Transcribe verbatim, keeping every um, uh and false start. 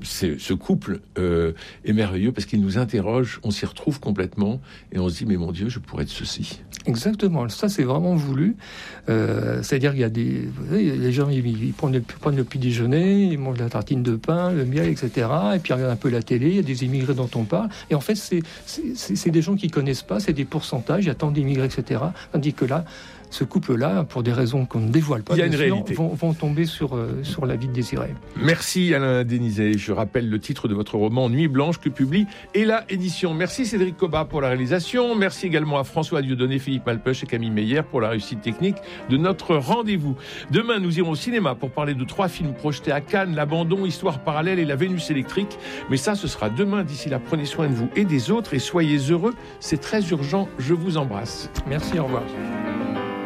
c'est, ce couple euh, est merveilleux parce qu'il nous interroge, on s'y retrouve complètement et on se dit mais mon Dieu, je pourrais être ceci. Exactement, ça c'est vraiment voulu. Euh, c'est-à-dire qu'il y a des, vous savez, les gens ils, ils prennent, le, prennent le petit déjeuner, ils mangent la tartine de pain, le miel, et cetera. Et puis ils regardent un peu la télé, il y a des immigrés dont on parle. Et en fait, c'est, c'est, c'est, c'est des gens qui connaissent pas, c'est des pourcentages, il y a tant d'immigrés, et cetera. Tandis que là, ce couple-là, pour des raisons qu'on ne dévoile pas, il y a une sûr, réalité. Vont, vont tomber sur, euh, sur la vie de Désiré. Merci Alain Denisay. Je rappelle le titre de votre roman Nuit Blanche que publie Ella Édition. Merci Cédric Cobat pour la réalisation. Merci également à François Dieudonné, Philippe Malpeuch et Camille Meyer pour la réussite technique de notre rendez-vous. Demain, nous irons au cinéma pour parler de trois films projetés à Cannes, L'Abandon, Histoire parallèle et La Vénus électrique. Mais ça, ce sera demain. D'ici là, prenez soin de vous et des autres et soyez heureux. C'est très urgent. Je vous embrasse. Merci, au revoir.